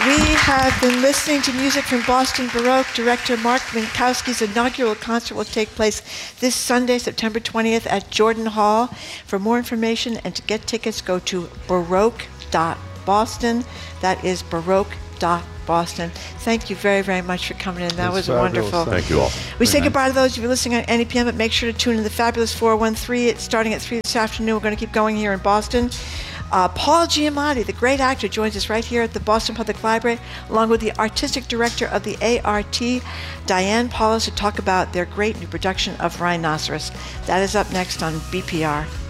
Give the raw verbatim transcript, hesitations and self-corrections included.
We have been listening to music from Boston Baroque. Director Mark Minkowski's inaugural concert will take place this Sunday, September twentieth at Jordan Hall. For more information and to get tickets, go to baroque dot boston. That is baroque dot boston. Thank you very, very much for coming in. That That's was fabulous. wonderful. Thank you all. We say Very goodbye nice. to those of you listening on N E P M, but make sure to tune in to the fabulous four one three. It's starting at three this afternoon. We're going to keep going here in Boston. Uh, Paul Giamatti, the great actor, joins us right here at the Boston Public Library, along with the artistic director of the A R T, Diane Paulus, to talk about their great new production of Rhinoceros. That is up next on B P R.